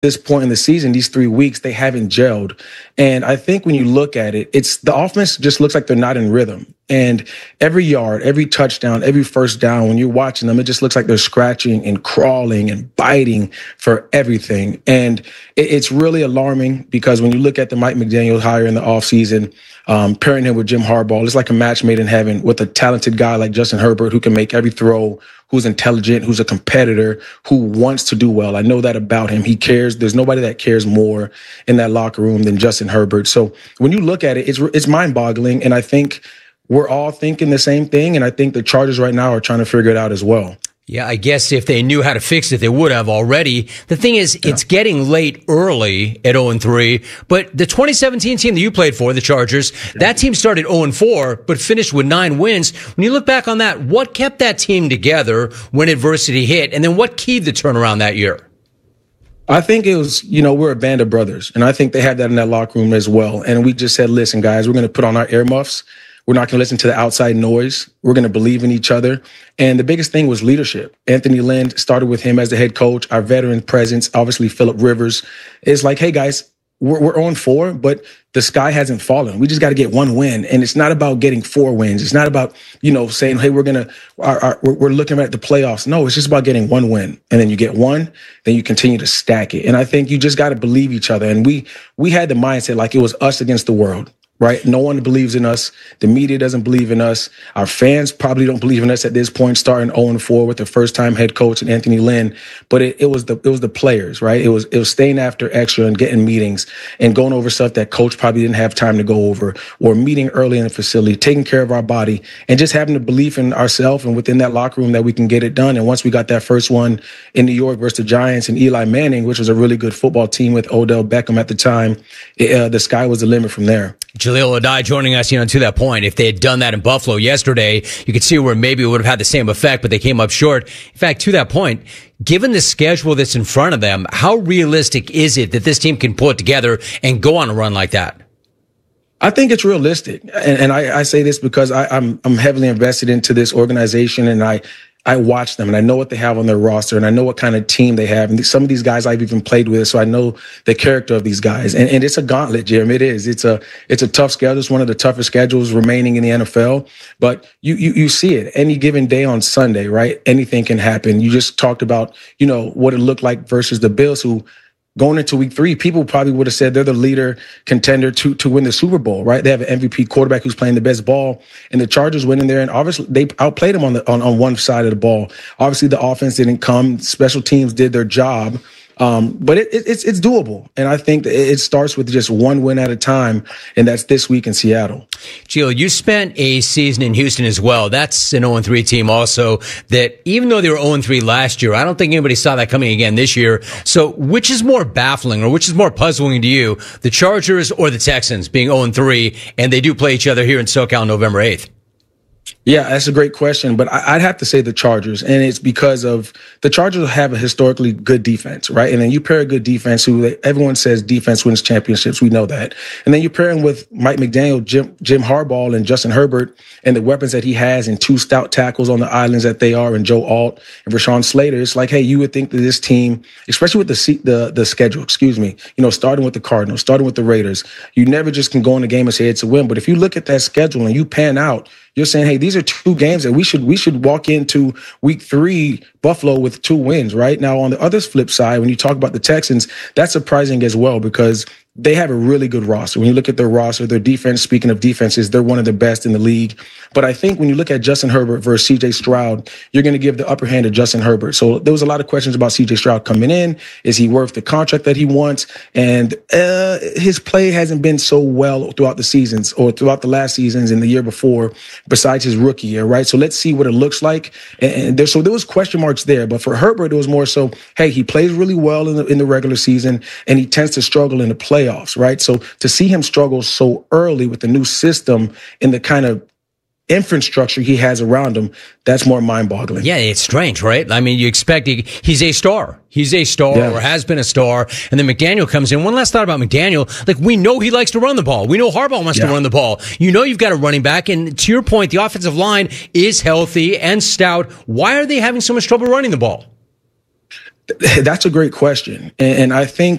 this point in the season, these 3 weeks, they haven't gelled. And I think when you look at it, it's the offense just looks like they're not in rhythm. And every yard, every touchdown, every first down, when you're watching them, it just looks like they're scratching and crawling and biting for everything. And it's really alarming because when you look at the Mike McDaniel hire in the offseason, pairing him with Jim Harbaugh, it's like a match made in heaven with a talented guy like Justin Herbert who can make every throw, who's intelligent, who's a competitor, who wants to do well. I know that about him. He cares. There's nobody that cares more in that locker room than Justin Herbert. So when you look at it, it's mind-boggling. And I think we're all thinking the same thing. And I think the Chargers right now are trying to figure it out as well. Yeah, I guess if they knew how to fix it, they would have already. The thing is, it's getting late early at 0-3, but the 2017 team that you played for, the Chargers, that team started 0-4, but finished with 9 wins. When you look back on that, what kept that team together when adversity hit? And then what keyed the turnaround that year? I think it was, we're a band of brothers, and I think they had that in that locker room as well. And we just said, listen, guys, we're going to put on our earmuffs. We're not going to listen to the outside noise. We're going to believe in each other. And the biggest thing was leadership. Anthony Lynn started with him as the head coach, our veteran presence, obviously Phillip Rivers. It's like, hey, guys, we're on 4, but the sky hasn't fallen. We just got to get 1 win. And it's not about getting 4 wins. It's not about, saying, hey, we're looking at the playoffs. No, it's just about getting 1 win. And then you get 1, then you continue to stack it. And I think you just got to believe each other. And we had the mindset like it was us against the world. Right? No one believes in us. The media doesn't believe in us. Our fans probably don't believe in us at this point, starting 0-4 with the first-time head coach and Anthony Lynn. But it was the players, right? It was staying after extra and getting meetings and going over stuff that coach probably didn't have time to go over, or meeting early in the facility, taking care of our body, and just having the belief in ourselves and within that locker room that we can get it done. And once we got that first one in New York versus the Giants and Eli Manning, which was a really good football team with Odell Beckham at the time, the sky was the limit from there. Jaleel Adai joining us, to that point. If they had done that in Buffalo yesterday, you could see where maybe it would have had the same effect, but they came up short. In fact, to that point, given the schedule that's in front of them, how realistic is it that this team can pull it together and go on a run like that? I think it's realistic. And I say this because I'm heavily invested into this organization, and I watch them and I know what they have on their roster and I know what kind of team they have. And some of these guys I've even played with, so I know the character of these guys. And it's a gauntlet, Jim. It is. It's a tough schedule. It's one of the toughest schedules remaining in the NFL. But you see it any given day on Sunday, right? Anything can happen. You just talked about, what it looked like versus the Bills, who going into week 3, people probably would have said they're the leader contender to win the Super Bowl, right? They have an MVP quarterback who's playing the best ball, and the Chargers went in there and obviously they outplayed them on one side of the ball. Obviously the offense didn't come. Special teams did their job. But it's doable. And I think it starts with just 1 win at a time, and that's this week in Seattle. Gio, you spent a season in Houston as well. That's an 0-3 team also that even though they were 0-3 last year, I don't think anybody saw that coming again this year. So which is more baffling or which is more puzzling to you, the Chargers or the Texans being 0-3, and they do play each other here in SoCal November 8th? Yeah, that's a great question, but I'd have to say the Chargers, and it's because of the Chargers have a historically good defense, right? And then you pair a good defense, everyone says defense wins championships. We know that. And then you pair him with Mike McDaniel, Jim Harbaugh, and Justin Herbert, and the weapons that he has, and 2 stout tackles on the islands that they are, and Joe Alt and Rashawn Slater. It's like, hey, you would think that this team, especially with the schedule, starting with the Cardinals, starting with the Raiders, you never just can go in the game and say it's a win. But if you look at that schedule and you pan out, you're saying, hey, these are 2 games that we should walk into week 3 Buffalo with 2 wins, right? Now, on the other flip side, when you talk about the Texans, that's surprising as well because they have a really good roster. When you look at their roster, their defense, speaking of defenses, they're one of the best in the league. But I think when you look at Justin Herbert versus C.J. Stroud, you're going to give the upper hand to Justin Herbert. So there was a lot of questions about C.J. Stroud coming in. Is he worth the contract that he wants? And his play hasn't been so well throughout the seasons or throughout the last seasons and the year before, besides his rookie year, right? So let's see what it looks like. And there was question marks there. But for Herbert, it was more so, hey, he plays really well in the regular season, and he tends to struggle in the playoffs, right? So to see him struggle so early with the new system and the kind of infrastructure he has around him, that's more mind-boggling. Yeah, it's strange, right? I mean, you expect he's a star. He's a star or has been a star. And then McDaniel comes in. One last thought about McDaniel. Like, we know he likes to run the ball. We know Harbaugh wants to run the ball. You've got a running back. And to your point, the offensive line is healthy and stout. Why are they having so much trouble running the ball? That's a great question. And I think